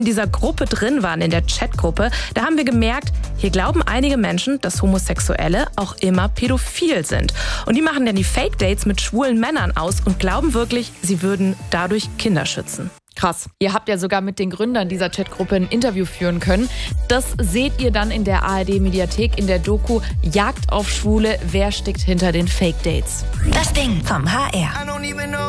in dieser Gruppe drin waren, in der Chatgruppe, da haben wir gemerkt, hier glauben einige Menschen, dass Homosexuelle auch immer pädophil sind. Und die machen dann die Fake-Dates mit schwulen Männern aus und glauben wirklich, sie würden dadurch Kinder schützen. Krass. Ihr habt ja sogar mit den Gründern dieser Chatgruppe ein Interview führen können. Das seht ihr dann in der ARD-Mediathek in der Doku Jagd auf Schwule. Wer steckt hinter den Fake-Dates? Das Ding vom HR.